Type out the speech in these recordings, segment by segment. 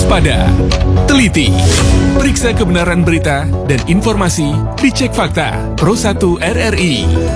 waspada, teliti, periksa kebenaran berita dan informasi, dicek fakta. Pro 1 RRI.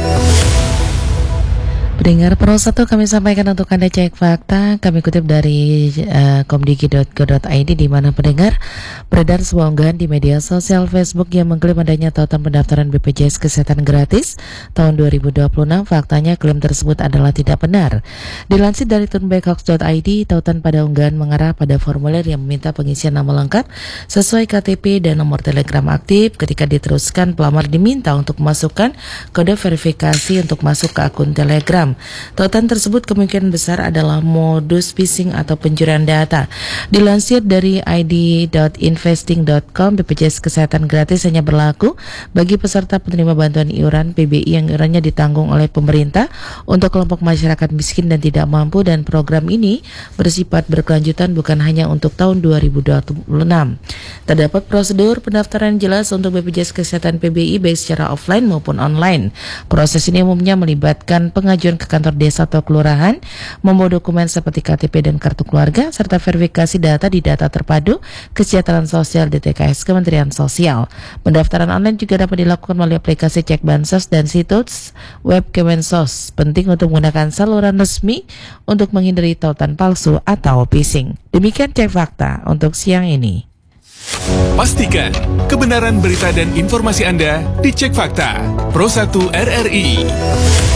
Pendengar Pro 1, kami sampaikan untuk Anda cek fakta. Kami kutip dari komdigi.go.id, di mana pendengar beredar sebuah unggahan di media sosial Facebook yang mengklaim adanya tautan pendaftaran BPJS Kesehatan gratis tahun 2026. Faktanya klaim tersebut adalah tidak benar. Dilansir dari tunbackhoax.id, tautan pada unggahan mengarah pada formulir yang meminta pengisian nama lengkap sesuai KTP dan nomor telegram aktif. Ketika diteruskan, pelamar diminta untuk memasukkan kode verifikasi untuk masuk ke akun Telegram. Tautan tersebut kemungkinan besar adalah modus phishing atau pencurian data. Dilansir dari id.investing.com, BPJS Kesehatan gratis hanya berlaku bagi peserta penerima bantuan iuran PBI yang iurannya ditanggung oleh pemerintah untuk kelompok masyarakat miskin dan tidak mampu, dan program ini bersifat berkelanjutan bukan hanya untuk tahun 2026. Terdapat prosedur pendaftaran jelas untuk BPJS Kesehatan PBI baik secara offline maupun online. Proses ini umumnya melibatkan pengajuan ke kantor desa atau kelurahan, membawa dokumen seperti KTP dan kartu keluarga, serta verifikasi data di data terpadu kesejahteraan sosial DTKS Kementerian Sosial. Pendaftaran online juga dapat dilakukan melalui aplikasi Cek Bansos dan situs web Kemensos. Penting untuk menggunakan saluran resmi untuk menghindari tautan palsu atau phishing. Demikian cek fakta untuk siang ini. Pastikan kebenaran berita dan informasi Anda dicek fakta. Pro 1 RRI.